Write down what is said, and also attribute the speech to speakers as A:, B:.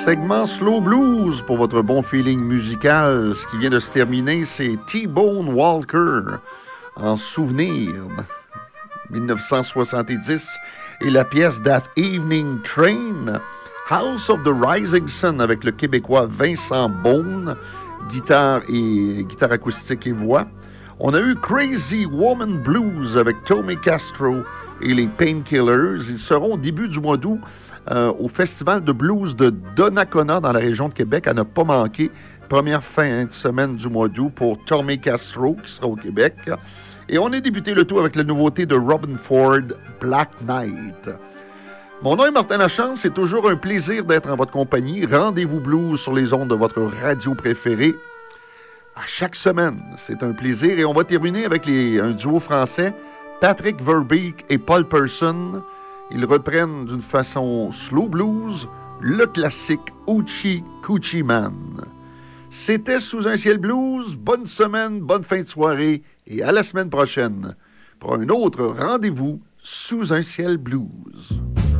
A: Segment Slow Blues pour votre bon feeling musical. Ce qui vient de se terminer, c'est T-Bone Walker en souvenir 1970 et la pièce That Evening Train, House of the Rising Sun avec le Québécois Vincent Beaune, guitare acoustique et voix. On a eu Crazy Woman Blues avec Tommy Castro et les Painkillers. Ils seront au début du mois d'août au Festival de blues de Donnacona dans la région de Québec, à ne pas manquer. Première fin de semaine du mois d'août pour Tommy Castro qui sera au Québec. Et on a débuté le tout avec la nouveauté de Robin Ford, Black Knight. Mon nom est Martin Lachance, c'est toujours un plaisir d'être en votre compagnie. Rendez-vous blues sur les ondes de votre radio préférée à chaque semaine. C'est un plaisir et on va terminer avec un duo français, Patrick Verbeek et Paul Person. Ils reprennent d'une façon slow blues le classique Hoochie Coochie Man. C'était Sous un ciel blues. Bonne semaine, bonne fin de soirée et à la semaine prochaine pour un autre rendez-vous Sous un ciel blues.